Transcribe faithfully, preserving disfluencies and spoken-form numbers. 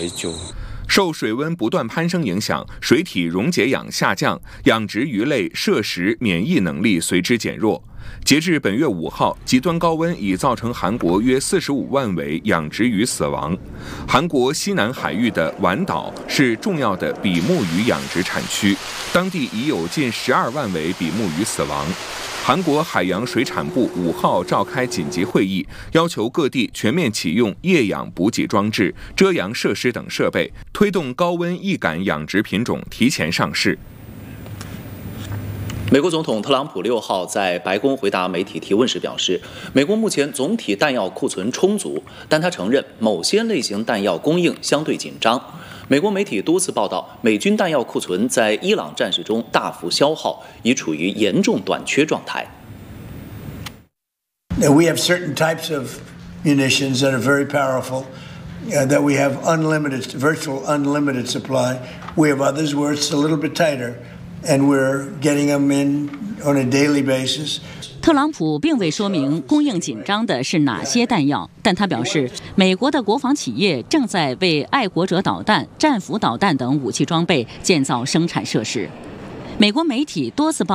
受水温不断攀升影响，水体溶解氧下降，养殖鱼类摄食免疫能力随之减弱。截至本月五号，极端高温已造成韩国约四十五万尾养殖鱼死亡。韩国西南海域的丸岛是重要的比目鱼养殖产区，当地已有近十二万尾比目鱼死亡。韩国海洋水产部五号召开紧急会议，要求各地全面启用液氧补给装置、遮阳设施等设备，推动高温易感养殖品种提前上市。 美国总统特朗普六号在白宫回答媒体提问时表示，美国目前总体弹药库存充足，但他承认某些类型弹药供应相对紧张。美国媒体多次报道，美军弹药库存在伊朗战事中大幅消耗，已处于严重短缺状态。 We have certain types of munitions that are very powerful, uh, that we have unlimited, virtual unlimited supply. We have others where it's a little bit tighter, and we're getting them in on a daily basis. 特朗普并未说明供应紧张的是哪些弹药，但他表示，美国的国防企业正在为爱国者导弹、战斧导弹等武器装备建造生产设施。美国媒体多次报